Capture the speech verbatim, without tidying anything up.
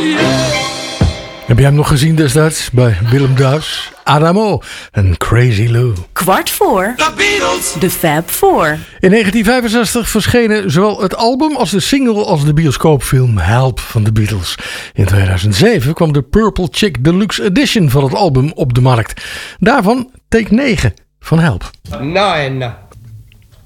Heb jij hem nog gezien destijds bij Willem Duis? Adamo en Crazy Lou. Kwart voor The Beatles, de Fab Four. In negentien vijfenzestig verschenen zowel het album als de single als de bioscoopfilm Help van de Beatles. In tweeduizend zeven kwam de Purple Chick Deluxe Edition van het album op de markt. Daarvan take negen van Help. Nine.